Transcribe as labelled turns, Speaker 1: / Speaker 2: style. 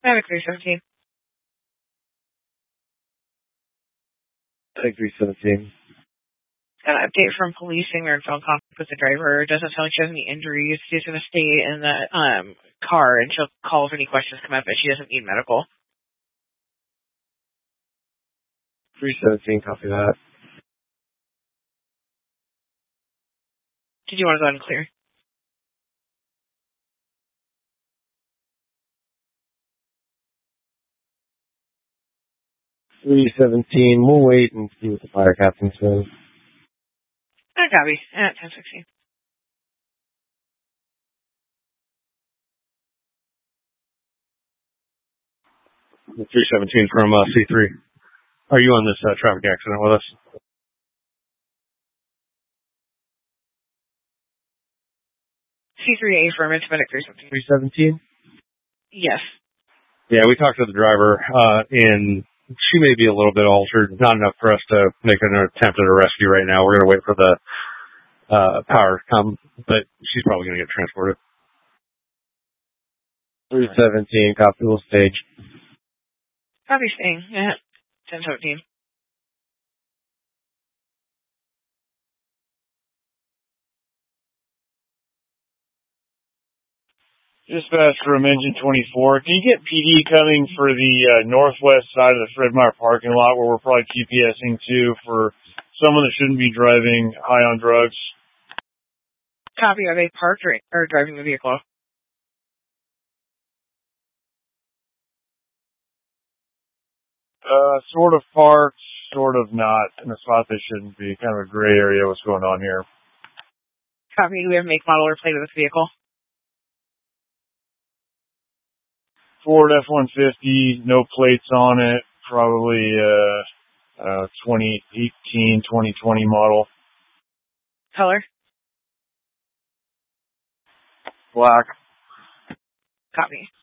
Speaker 1: Medic 317.
Speaker 2: Take 317.
Speaker 1: Got an update from policing. They're in phone contact with the driver. Doesn't sound like she has any injuries. She's going to stay in the car, and she'll call if any questions come up, but she doesn't need medical.
Speaker 2: 317, copy that.
Speaker 1: Did you want to go ahead and clear?
Speaker 2: We'll wait and see what the fire captain says.
Speaker 1: Copy. At 1016.
Speaker 3: The 317 from C3. Are you on this traffic accident with us?
Speaker 1: C3A affirmative, Medic 317.
Speaker 2: 317?
Speaker 1: Yes.
Speaker 3: Yeah, we talked to the driver, and she may be a little bit altered. Not enough for us to make an attempt at a rescue right now. We're going to wait for the power to come, but she's probably going to get transported.
Speaker 2: 317, copy, we'll stage.
Speaker 1: Copy, staying at 1017.
Speaker 4: Dispatch from Engine 24. Can you get PD coming for the northwest side of the Fred Meyer parking lot where we're probably GPSing to for someone that shouldn't be driving high on drugs?
Speaker 1: Copy. Are they parked or driving the vehicle?
Speaker 4: Sort of parked, sort of not, in a spot they shouldn't be. Kind of a gray area what's going on here.
Speaker 1: Copy. Do we have make, model, or plate of this vehicle?
Speaker 4: Ford F-150, no plates on it, probably 2018, 2020 model.
Speaker 1: Color?
Speaker 4: Black.
Speaker 1: Copy.